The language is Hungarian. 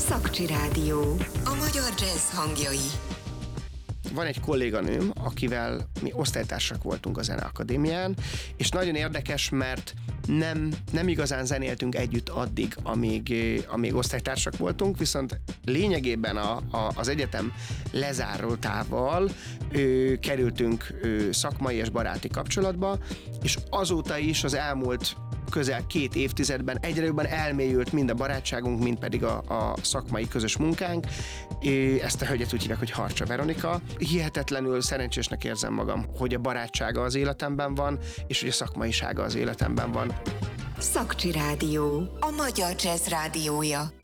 Szakcsi Rádió. A magyar jazz hangjai. Van egy kolléganőm, akivel mi osztálytársak voltunk a Zeneakadémián, és nagyon érdekes, mert nem igazán zenéltünk együtt addig, amíg osztálytársak voltunk, viszont lényegében az egyetem lezárultával kerültünk szakmai és baráti kapcsolatba, és azóta is az elmúlt közel 2 évtizedben egyre jobban elmélyült mind a barátságunk, mind pedig a szakmai közös munkánk. Ezt a hölgyet úgy hívják, hogy Harcsa Veronika. Hihetetlenül szerencsésnek érzem magam, hogy a barátsága az életemben van, és hogy a szakmaisága az életemben van. Szakcsi Rádió. A magyar jazz rádiója.